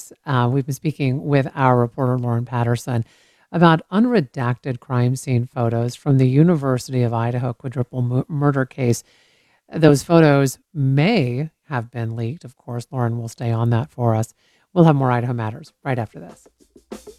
Matters. We've been speaking with our reporter, Lauren Patterson, about unredacted crime scene photos from the University of Idaho quadruple murder case. Those photos may have been leaked. Of course, Lauren will stay on that for us. We'll have more Idaho Matters right after this.